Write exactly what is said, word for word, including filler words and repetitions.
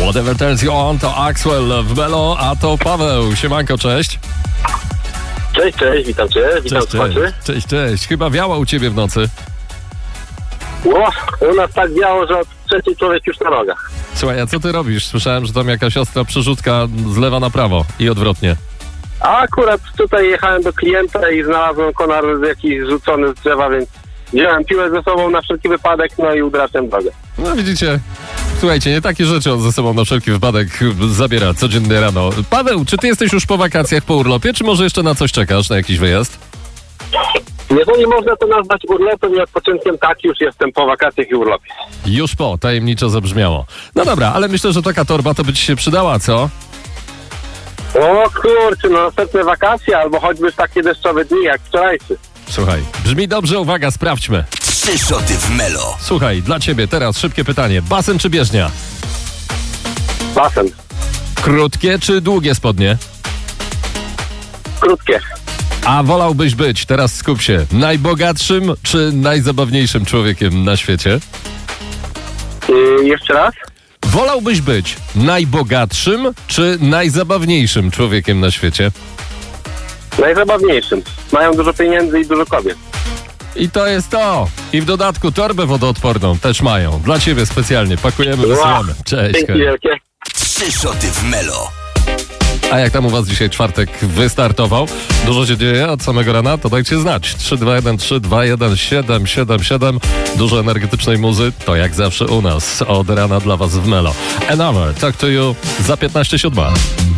Whatever turns you on to Axwell w Melo, a to Paweł. Siemanko, cześć. Cześć, cześć, witam cię, witam Cześć, słuchaczy. cześć, cześć, cześć. Chyba wiało u ciebie w nocy. O, u nas tak biało, że od trzeciej człowiek już na nogach. Słuchaj, a co ty robisz? Słyszałem, że tam jakaś ostra przerzutka z lewa na prawo i odwrotnie. A akurat tutaj jechałem do klienta i znalazłem konar jakiś rzucony z drzewa, więc wziąłem piłę ze sobą na wszelki wypadek, no i udraczam drogę. No widzicie, słuchajcie, nie takie rzeczy on ze sobą na wszelki wypadek zabiera codziennie rano. Paweł, czy ty jesteś już po wakacjach, po urlopie, czy może jeszcze na coś czekasz, na jakiś wyjazd? Jeżeli można to nazwać urlopem i odpoczynkiem, tak, już jestem po wakacjach i urlopie. Już po, tajemniczo zabrzmiało. No dobra, ale myślę, że taka torba to by ci się przydała, co? O kurczę, no następne wakacje albo choćby takie deszczowe dni jak wczorajszy. Słuchaj, brzmi dobrze, uwaga, sprawdźmy. Trzy szoty w Melo. Słuchaj, dla ciebie teraz szybkie pytanie. Basen czy bieżnia? Basen. Krótkie czy długie spodnie? Krótkie. A wolałbyś być, teraz skup się, najbogatszym czy najzabawniejszym człowiekiem na świecie? Yy, jeszcze raz? Wolałbyś być najbogatszym czy najzabawniejszym człowiekiem na świecie? Najzabawniejszym. Mają dużo pieniędzy i dużo kobiet. I to jest to. I w dodatku torbę wodoodporną też mają. Dla ciebie specjalnie. Pakujemy, wysyłamy. Cześć. Dzięki hej. wielkie. Trzy szoty w Melo. A jak tam u was dzisiaj czwartek wystartował? Dużo się dzieje od samego rana? To dajcie znać. trzy dwa jeden trzy dwa jeden siedem siedem siedem. Dużo energetycznej muzy. To jak zawsze u nas. Od rana dla was w Melo. Another Talk to You za piętnaście siódma.